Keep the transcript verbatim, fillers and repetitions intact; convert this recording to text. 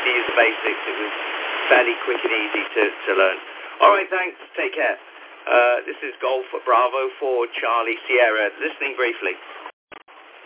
to use the basics. It was fairly quick and easy to, to learn. All right, thanks. Take care. Uh, this is Golf at Bravo for Charlie Sierra. Listening briefly.